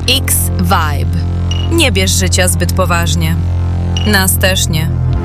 X-Vibe. Nie bierz życia zbyt poważnie. Nas też nie.